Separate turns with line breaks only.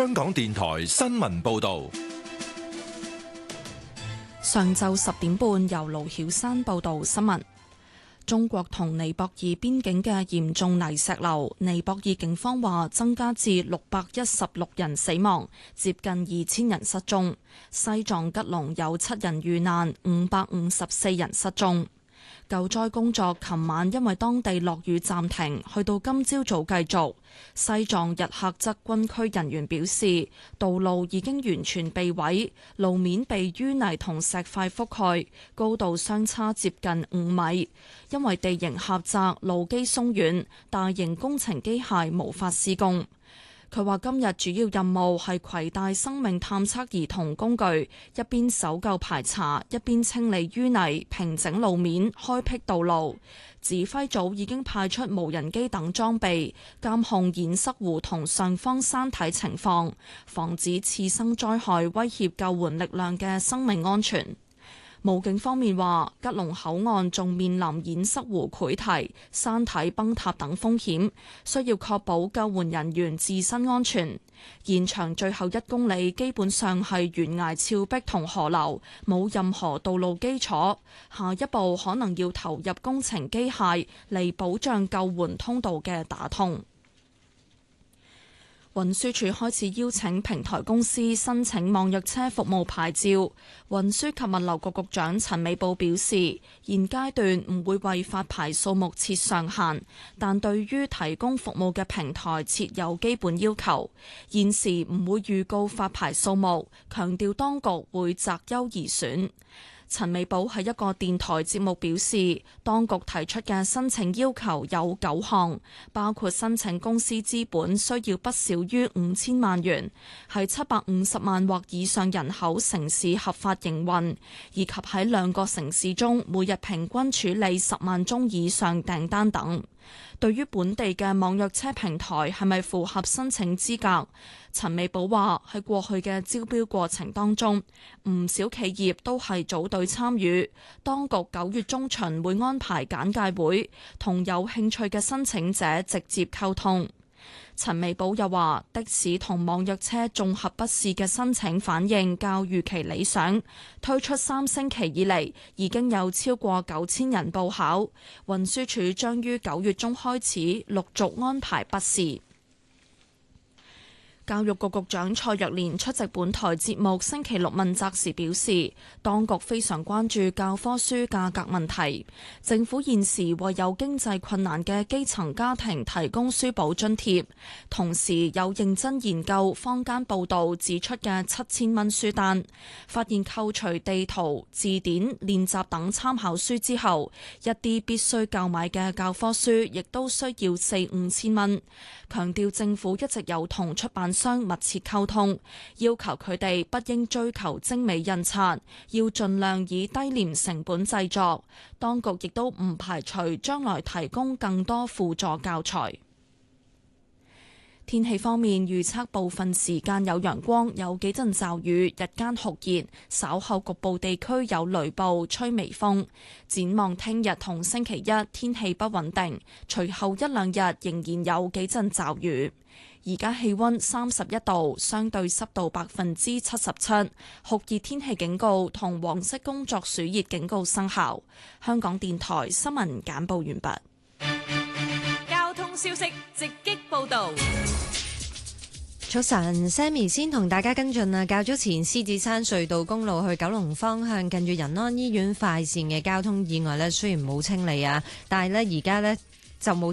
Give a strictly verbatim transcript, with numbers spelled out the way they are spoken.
香港電台新聞報道。
上晝十點半，由盧曉山報道新聞。中國同尼泊爾邊境嘅嚴重泥石流，尼泊爾警方話增加至六百一十六人死亡，接近二千人失蹤。西藏吉隆有七人遇難，五百五十四人失蹤。救災工作琴晚因為當地落雨暫停，去到今朝早繼續。西藏日喀則軍區人員表示，道路已經完全被毀，路面被淤泥同石塊覆蓋，高度相差接近五米。因為地形狹窄，路基鬆軟，大型工程機械無法施工。佢話今日主要任務係攜帶生命探測儀同工具，一邊搜救排查，一邊清理淤泥、平整路面、開闢道路。指揮組已經派出無人機等裝備，監控堰塞湖同上方山體情況，防止次生災害威脅救援力量嘅生命安全。武警方面話，吉隆口岸仲面臨堰塞湖潰堤、山體崩塌等風險，需要確保救援人員自身安全。現場最後一公里基本上係懸崖峭壁同河流，冇任何道路基礎。下一步可能要投入工程機械嚟保障救援通道嘅打通。運輸署開始邀請平台公司申請網約車服務牌照。運輸及物流局局長陳美寶表示，現階段唔會為發牌數目設上限，但對於提供服務嘅平台設有基本要求。現時唔會預告發牌數目，強調當局會擇優而選。陳美寶喺一個電台節目表示，當局提出嘅申請要求有九項，包括申請公司資本需要不少於五千萬元，係七百五十萬或以上人口城市合法營運，以及喺兩個城市中每日平均處理十萬宗以上訂單等。對於本地嘅網約車平台係咪符合申請資格，陳美寶話喺過去嘅招標過程當中，唔少企業都係組隊參與，當局九月中旬會安排簡介會，同有興趣嘅申請者直接溝通。陳美寶又話，的士同網約車綜合筆試嘅申請反應較預期理想，推出三星期以嚟已經有超過九千人報考，運輸署將於九月中開始陸續安排筆試。教育局局長蔡若蓮出席本台節目星期六問責時表示，當局非常關注教科書價格問題。政府現時為有經濟困難嘅基層家庭提供書簿津貼，同時有認真研究坊間報道指出嘅七千蚊書單，發現扣除地圖、字典、練習等參考書之後，一啲必須購買嘅教科書亦都需要四五千蚊。強調政府一直有同出版商密切溝通，要求佢哋不應追求精美印刷，要盡量以低廉成本製作。當局亦都唔排除將來提供更多輔助教材。天氣方面，預測部分時間有陽光，有幾陣驟雨，日間酷熱，稍後局部地區有雷暴，吹微風。展望聽日同星期一，天氣不穩定，隨後一兩日仍然有幾陣驟雨。而家氣溫三十一度，相對濕度百分之七十七，酷熱天氣警告同黃色工作暑熱警告生效。香港電台新聞簡報完畢。
交通消息直擊報道。
早晨 Sammy 先同大家跟進啊，較早前獅子山隧道公路去九龍方向近住仁安醫院快線嘅交通意外呢，雖然冇清理啊，但係呢而家呢就冇